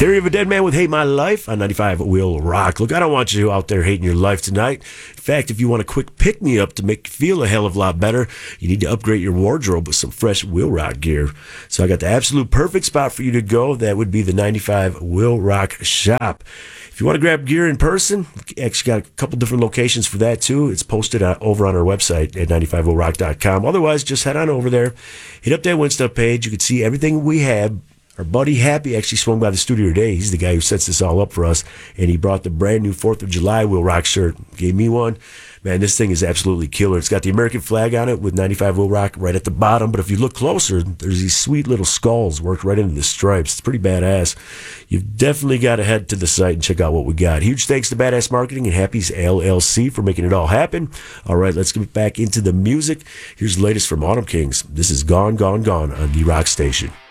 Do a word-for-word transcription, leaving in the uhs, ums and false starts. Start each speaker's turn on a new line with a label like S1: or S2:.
S1: Theory of a Dead Man with Hate My Life on ninety-five Will Rock. Look, I don't want you out there hating your life tonight. In fact, if you want a quick pick-me-up to make you feel a hell of a lot better, you need to upgrade your wardrobe with some fresh Will Rock gear. So I got the absolute perfect spot for you to go. That would be the ninety-five Will Rock shop. If you want to grab gear in person, actually got a couple different locations for that too. It's posted over on our website at ninety-five will rock dot com. Otherwise, just head on over there, hit up that Winstuff page. You can see everything we have. Our buddy Happy actually swung by the studio today. He's the guy who sets this all up for us, and he brought the brand new fourth of July Will Rock shirt. Gave me one. Man, this thing is absolutely killer. It's got the American flag on it with ninety-five Will Rock right at the bottom, but if you look closer, there's these sweet little skulls worked right into the stripes. It's pretty badass. You've definitely got to head to the site and check out what we got. Huge thanks to Badass Marketing and Happy's L L C for making it all happen. All right, let's get back into the music. Here's the latest from Autumn Kings. This is Gone, Gone, Gone on the Rock Station.